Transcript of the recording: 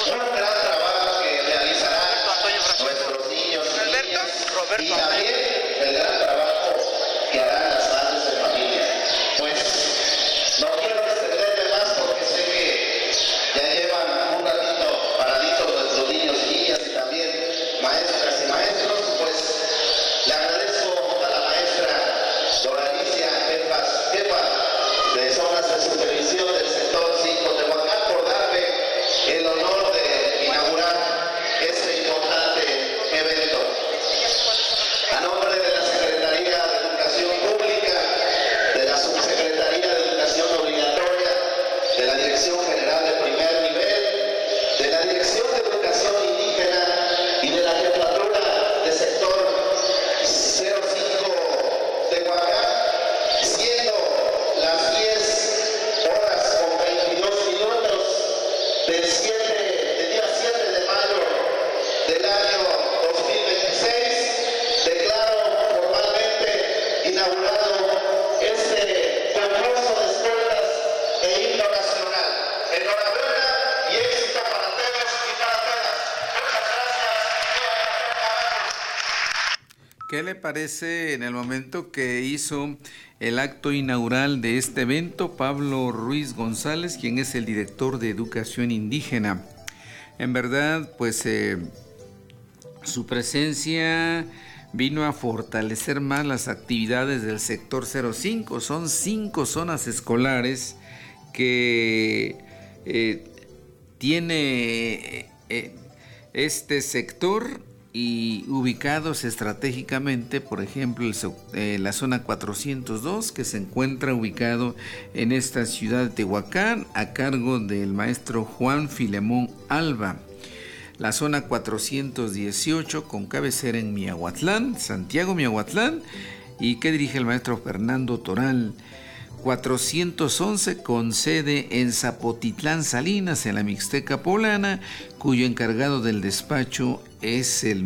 un gran trabajo que realizarán nuestros niños y niñas, y también el gran trabajo que harán las madres de familia. Pues no quiero extenderme más porque sé que ya llevan un ratito paraditos nuestros niños y niñas y también maestras y maestros. Pues le agradezco a la maestra Doralicia, jefa de zonas de supervisión del sector 5 de Tehuacán, por darme el honor de inaugurar este importante evento. A nombre de la Secretaría de Educación Pública, de la Subsecretaría de Educación Obligatoria, de la Dirección General de Primer Nivel, de la Dirección de Educación Indígena y de la Jefatura de Sector 05 Tehuacán, siendo las 10:22 del día 7 de mayo del año 2026, declaro formalmente inaugurado este concurso de escuelas e himno nacional. Enhorabuena y éxito para todos y para todas. Muchas gracias. ¿Qué le parece en el momento que hizo el acto inaugural de este evento Pablo Ruiz González, quien es el director de Educación Indígena? En verdad, pues su presencia vino a fortalecer más las actividades del sector 05. Son 5 zonas escolares que tiene este sector, y ubicados estratégicamente, por ejemplo, la zona 402, que se encuentra ubicado en esta ciudad de Tehuacán, a cargo del maestro Juan Filemón Alba. La zona 418, con cabecera en Miahuatlán, Santiago Miahuatlán, y que dirige el maestro Fernando Toral. 411, con sede en Zapotitlán Salinas, en la Mixteca Poblana, cuyo encargado del despacho es el